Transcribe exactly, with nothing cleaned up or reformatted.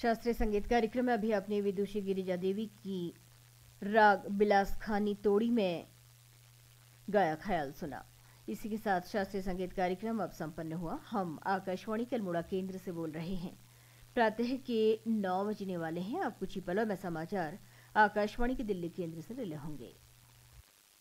शास्त्रीय संगीत कार्यक्रम में अभी आपने विदुषी गिरिजा देवी की राग बिलास खानी तोड़ी में गाया ख्याल सुना। इसी के साथ शास्त्रीय संगीत कार्यक्रम अब संपन्न हुआ। हम आकाशवाणी के अल्मोड़ा केंद्र से बोल रहे हैं। प्रातः के नौ बजने वाले हैं। अब कुछ ही पलों में समाचार आकाशवाणी के दिल्ली केंद्र से रिले होंगे।